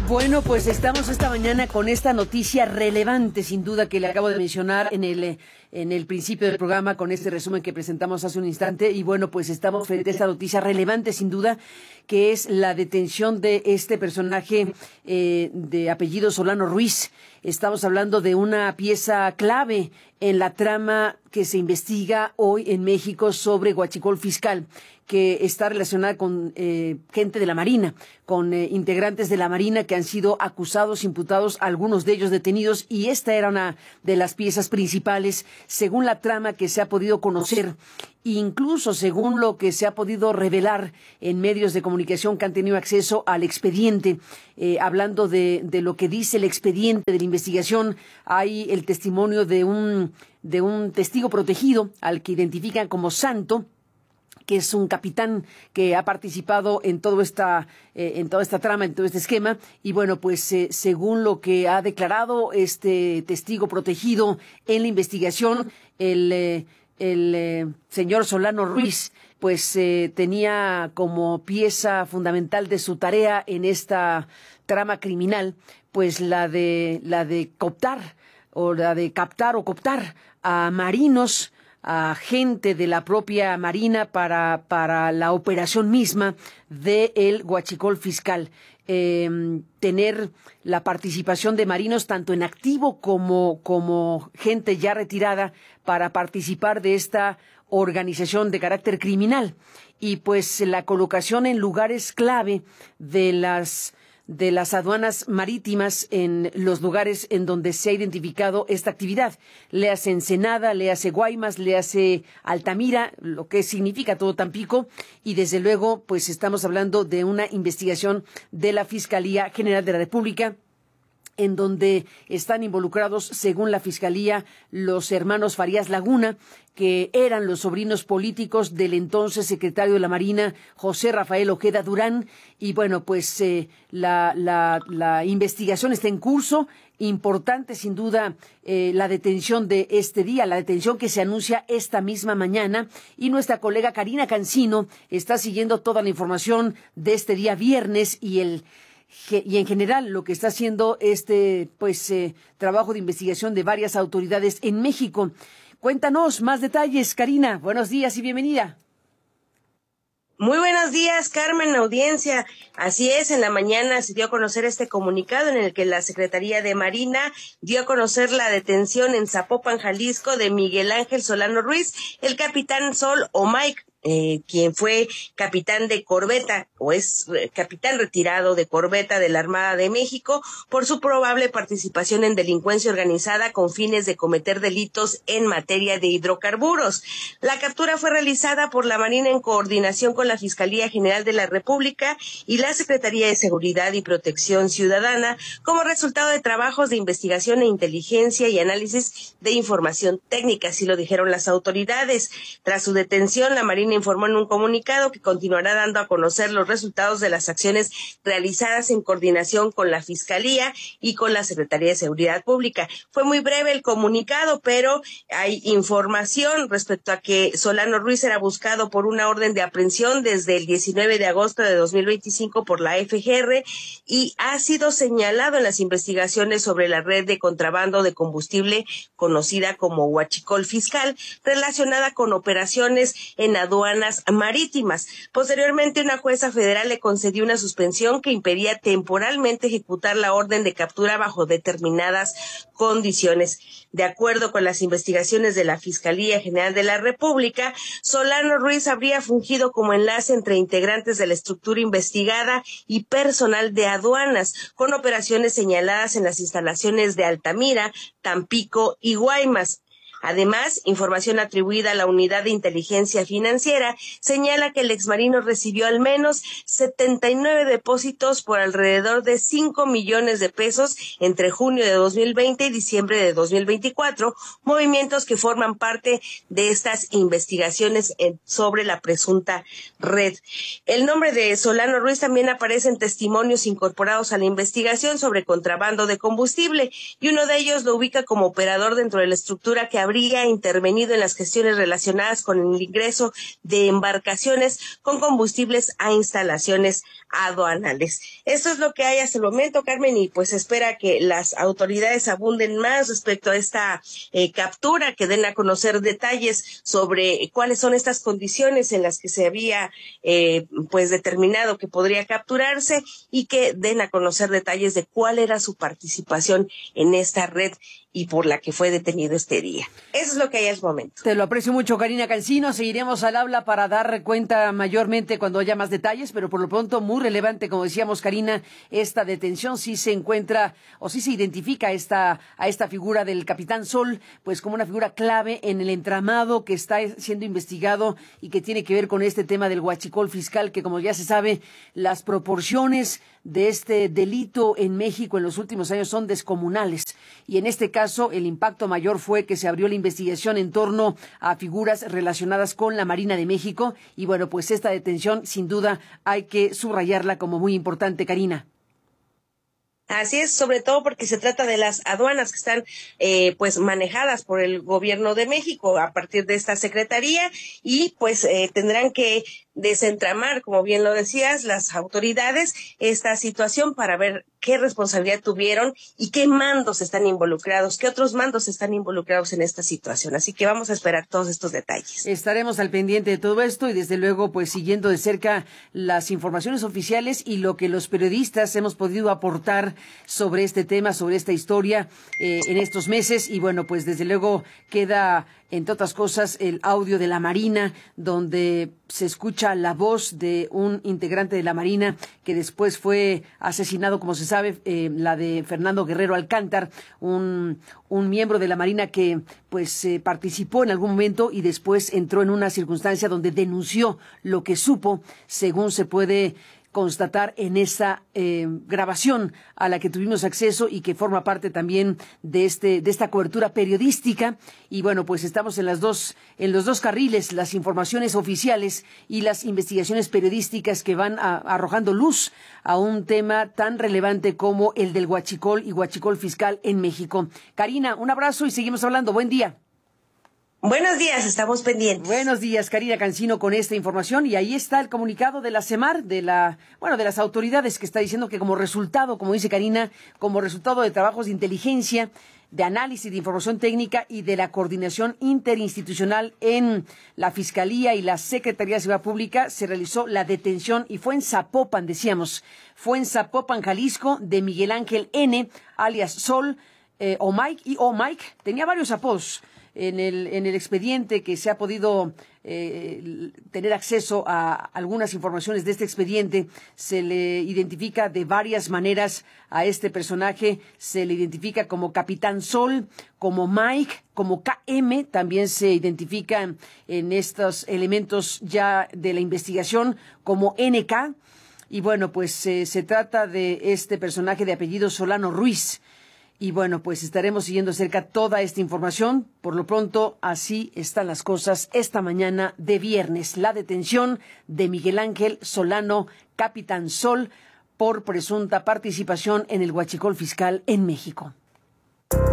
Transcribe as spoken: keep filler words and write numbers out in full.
Bueno, pues estamos esta mañana con esta noticia relevante, sin duda, que le acabo de mencionar en el en el principio del programa, con este resumen que presentamos hace un instante. Y bueno, pues estamos frente a esta noticia relevante, sin duda, que es la detención de este personaje eh, de apellido Solano Ruiz. Estamos hablando de una pieza clave en la trama que se investiga hoy en México sobre Huachicol Fiscal, que está relacionada con eh, gente de la Marina, con eh, integrantes de la Marina que han sido acusados, imputados, algunos de ellos detenidos, y esta era una de las piezas principales, según la trama que se ha podido conocer, incluso según lo que se ha podido revelar en medios de comunicación que han tenido acceso al expediente. Eh, hablando de, de lo que dice el expediente de la investigación, hay el testimonio de un, de un testigo protegido al que identifican como Santo, que es un capitán que ha participado en todo esta eh, en toda esta trama, en todo este esquema. Y bueno, pues eh, según lo que ha declarado este testigo protegido en la investigación, el eh, el eh, señor Solano Ruiz pues eh, tenía como pieza fundamental de su tarea en esta trama criminal pues la de la de cooptar o la de captar o cooptar a marinos, a gente de la propia Marina para, para la operación misma del Huachicol Fiscal. Eh, tener la participación de marinos tanto en activo como, como gente ya retirada para participar de esta organización de carácter criminal. Y pues la colocación en lugares clave de las de las aduanas marítimas en los lugares en donde se ha identificado esta actividad. Le hace Ensenada, le hace Guaymas, le hace Altamira, lo que significa todo Tampico, y desde luego pues estamos hablando de una investigación de la Fiscalía General de la República, en donde están involucrados, según la Fiscalía, los hermanos Farías Laguna, que eran los sobrinos políticos del entonces secretario de la Marina, José Rafael Ojeda Durán. Y bueno, pues eh, la, la, la investigación está en curso. Importante, sin duda, eh, la detención de este día, la detención que se anuncia esta misma mañana. Y nuestra colega Karina Cancino está siguiendo toda la información de este día viernes y el y en general lo que está haciendo este pues eh, trabajo de investigación de varias autoridades en México. Cuéntanos más detalles, Karina. Buenos días y bienvenida. Muy buenos días, Carmen, audiencia. Así es, en la mañana se dio a conocer este comunicado en el que la Secretaría de Marina dio a conocer la detención en Zapopan, Jalisco, de Miguel Ángel Solano Ruiz, el capitán Sol o Mike, Eh, quien fue capitán de corbeta o es eh, capitán retirado de corbeta de la Armada de México, por su probable participación en delincuencia organizada con fines de cometer delitos en materia de hidrocarburos. La captura fue realizada por la Marina en coordinación con la Fiscalía General de la República y la Secretaría de Seguridad y Protección Ciudadana como resultado de trabajos de investigación e inteligencia y análisis de información técnica, así lo dijeron las autoridades. Tras su detención, la Marina informó en un comunicado que continuará dando a conocer los resultados de las acciones realizadas en coordinación con la Fiscalía y con la Secretaría de Seguridad Pública. Fue muy breve el comunicado, pero hay información respecto a que Solano Ruiz era buscado por una orden de aprehensión desde el diecinueve de agosto de dos mil veinticinco por la F G R y ha sido señalado en las investigaciones sobre la red de contrabando de combustible conocida como Huachicol Fiscal, relacionada con operaciones en aduanas marítimas. Posteriormente, una jueza federal le concedió una suspensión que impedía temporalmente ejecutar la orden de captura bajo determinadas condiciones. De acuerdo con las investigaciones de la Fiscalía General de la República, Solano Ruiz habría fungido como enlace entre integrantes de la estructura investigada y personal de aduanas, con operaciones señaladas en las instalaciones de Altamira, Tampico y Guaymas. Además, información atribuida a la Unidad de Inteligencia Financiera señala que el exmarino recibió al menos setenta y nueve depósitos por alrededor de cinco millones de pesos entre junio de dos mil veinte y diciembre de dos mil veinticuatro, movimientos que forman parte de estas investigaciones sobre la presunta red. El nombre de Solano Ruiz también aparece en testimonios incorporados a la investigación sobre contrabando de combustible, y uno de ellos lo ubica como operador dentro de la estructura que habría habría intervenido en las gestiones relacionadas con el ingreso de embarcaciones con combustibles a instalaciones aduanales. Esto es lo que hay hasta el momento, Carmen, y pues espera que las autoridades abunden más respecto a esta eh, captura, que den a conocer detalles sobre cuáles son estas condiciones en las que se había eh, pues determinado que podría capturarse, y que den a conocer detalles de cuál era su participación en esta red y por la que fue detenido este día. Eso es lo que hay al momento. Te lo aprecio mucho, Karina Cancino. Seguiremos al habla para dar cuenta mayormente cuando haya más detalles, pero por lo pronto muy relevante, como decíamos, Karina, esta detención. Sí se encuentra o sí se identifica esta, a esta figura del Capitán Sol, pues como una figura clave en el entramado que está siendo investigado y que tiene que ver con este tema del huachicol fiscal, que como ya se sabe, las proporciones de este delito en México en los últimos años son descomunales. Y en este caso, el impacto mayor fue que se abrió la investigación en torno a figuras relacionadas con la Marina de México. Y bueno, pues esta detención, sin duda, hay que subrayarla como muy importante, Karina. Así es, sobre todo porque se trata de las aduanas que están eh, pues manejadas por el gobierno de México a partir de esta secretaría, y pues eh, tendrán que desentramar, como bien lo decías, las autoridades esta situación para ver qué responsabilidad tuvieron y qué mandos están involucrados, qué otros mandos están involucrados en esta situación. Así que vamos a esperar todos estos detalles. Estaremos al pendiente de todo esto y desde luego pues siguiendo de cerca las informaciones oficiales y lo que los periodistas hemos podido aportar sobre este tema, sobre esta historia eh, en estos meses. Y bueno, pues desde luego queda, entre otras cosas, el audio de la Marina, donde se escucha la voz de un integrante de la Marina que después fue asesinado, como se sabe, eh, la de Fernando Guerrero Alcántar, un, un miembro de la Marina que pues eh, participó en algún momento y después entró en una circunstancia donde denunció lo que supo, según se puede constatar en esa eh, grabación a la que tuvimos acceso y que forma parte también de este de esta cobertura periodística. Y bueno, pues estamos en las dos en los dos carriles, las informaciones oficiales y las investigaciones periodísticas que van a, arrojando luz a un tema tan relevante como el del huachicol y huachicol fiscal en México. Karina, un abrazo y seguimos hablando. Buen día. Buenos días, estamos pendientes. Buenos días, Karina Cancino, con esta información. Y ahí está el comunicado de la CEMAR, de la, bueno, de las autoridades, que está diciendo que como resultado, como dice Karina, como resultado de trabajos de inteligencia, de análisis de información técnica y de la coordinación interinstitucional en la Fiscalía y la Secretaría de Seguridad Pública, se realizó la detención y fue en Zapopan, decíamos, fue en Zapopan, Jalisco, de Miguel Ángel N., alias Sol, eh, o Mike, y o Mike, tenía varios apodos. En el, en el expediente que se ha podido eh, tener acceso a algunas informaciones de este expediente, se le identifica de varias maneras a este personaje. Se le identifica como Capitán Sol, como Mike, como K M, también se identifica en estos elementos ya de la investigación como N K. Y bueno, pues eh, se trata de este personaje de apellido Solano Ruiz. Y bueno, pues estaremos siguiendo cerca toda esta información. Por lo pronto, así están las cosas esta mañana de viernes. La detención de Miguel Ángel Solano, Capitán Sol, por presunta participación en el huachicol fiscal en México.